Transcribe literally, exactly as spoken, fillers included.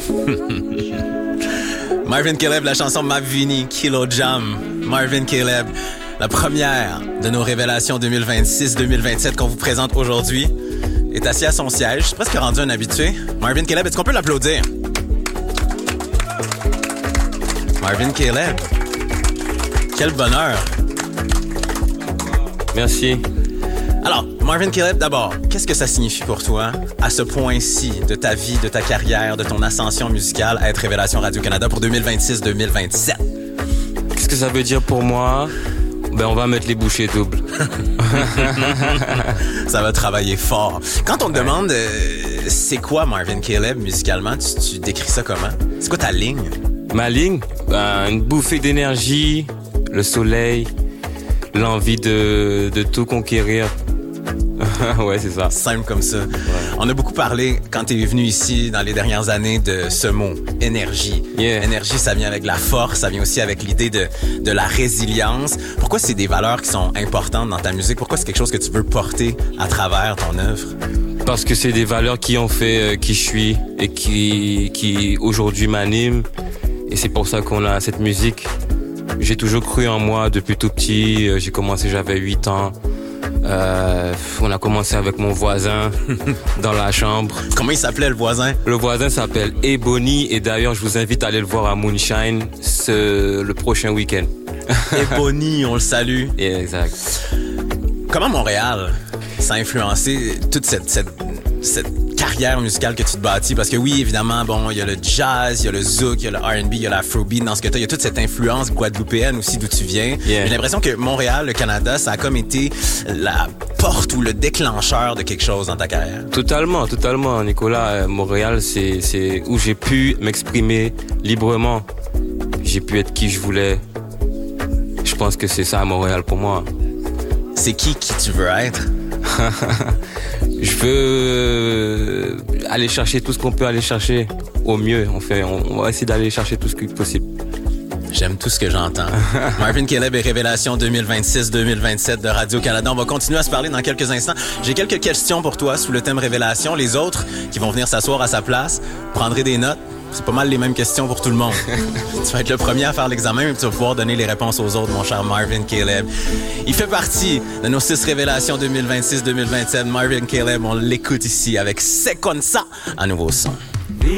Marvin Caleb, la chanson Mavini, Kilo Jam. Marvin Caleb, la première de nos révélations deux mille vingt-six deux mille vingt-sept qu'on vous présente aujourd'hui, est assis à son siège. C'est presque rendu un habitué. Marvin Caleb, est-ce qu'on peut l'applaudir? Marvin Caleb, quel bonheur. Merci. Alors, Marvin Caleb, d'abord, qu'est-ce que ça signifie pour toi, à ce point-ci de ta vie, de ta carrière, de ton ascension musicale, à être Révélation Radio-Canada pour deux mille vingt-six deux mille vingt-sept? Qu'est-ce que ça veut dire pour moi? Ben, on va mettre les bouchées doubles. Ça va travailler fort. Quand on te demande euh, c'est quoi Marvin Caleb musicalement, tu, tu décris ça comment? C'est quoi ta ligne? Ma ligne? Ben, une bouffée d'énergie, le soleil, l'envie de, de tout conquérir. Ouais, c'est ça. Simple comme ça. Ouais. On a beaucoup parlé, quand tu es venu ici dans les dernières années, de ce mot, énergie. Yeah. Énergie, ça vient avec la force, ça vient aussi avec l'idée de, de la résilience. Pourquoi c'est des valeurs qui sont importantes dans ta musique? Pourquoi c'est quelque chose que tu veux porter à travers ton œuvre? Parce que c'est des valeurs qui ont fait euh, qui je suis et qui, qui aujourd'hui m'animent. Et c'est pour ça qu'on a cette musique. J'ai toujours cru en moi depuis tout petit. J'ai commencé, j'avais huit ans. Euh, on a commencé avec mon voisin dans la chambre. Comment il s'appelait le voisin? Le voisin s'appelle Ebony et d'ailleurs je vous invite à aller le voir à Moonshine ce, le prochain week-end. Ebony, on le salue. Yeah, exact. Comment Montréal, ça a influencé toute cette, cette, cette carrière musicale que tu te bâtis? Parce que oui, évidemment, bon, il y a le jazz, il y a le zouk, il y a le R and B, il y a l'afrobeat dans ce que tu as. Il y a toute cette influence guadeloupéenne aussi d'où tu viens. Yeah. J'ai l'impression que Montréal, le Canada, ça a comme été la porte ou le déclencheur de quelque chose dans ta carrière. Totalement, totalement, Nicolas. Euh, Montréal, c'est, c'est où j'ai pu m'exprimer librement. J'ai pu être qui je voulais. Je pense que c'est ça à Montréal pour moi. C'est qui qui tu veux être? Je veux aller chercher tout ce qu'on peut aller chercher au mieux. On fait, on va essayer d'aller chercher tout ce qui est possible. J'aime tout ce que j'entends. Marvin Caleb et Révélation deux mille vingt-six deux mille vingt-sept de Radio-Canada. On va continuer à se parler dans quelques instants. J'ai quelques questions pour toi sous le thème Révélation. Les autres qui vont venir s'asseoir à sa place, prendrez des notes. C'est pas mal les mêmes questions pour tout le monde. Tu vas être le premier à faire l'examen, mais tu vas pouvoir donner les réponses aux autres, mon cher Marvin Caleb. Il fait partie de nos six révélations deux mille vingt-six deux mille vingt-sept. Marvin Caleb, on l'écoute ici avec C'est comme ça, un nouveau son.